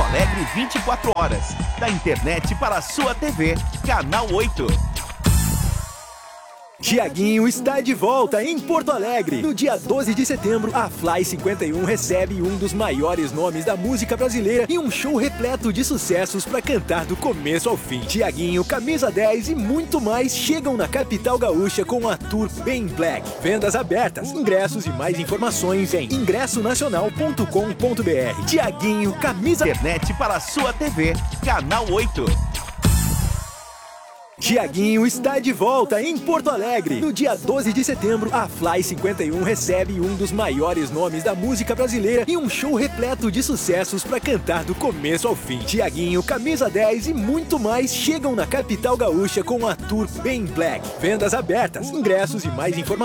Alegre 24 horas. Da internet para a sua TV. Canal 8. Tiaguinho está de volta em Porto Alegre. No dia 12 de setembro, a Fly 51 recebe um dos maiores nomes da música brasileira e um show repleto de sucessos para cantar do começo ao fim. Tiaguinho, Camisa 10 e muito mais chegam na capital gaúcha com a Tour Bem Black. Vendas abertas, ingressos e mais informações em ingressonacional.com.br. Tiaguinho, Camisa... Internet para a sua TV. Canal 8. Tiaguinho está de volta em Porto Alegre. No dia 12 de setembro, a Fly 51 recebe um dos maiores nomes da música brasileira e um show repleto de sucessos para cantar do começo ao fim. Tiaguinho, Camisa 10 e muito mais chegam na capital gaúcha com a Tour Bem Black. Vendas abertas, ingressos e mais informações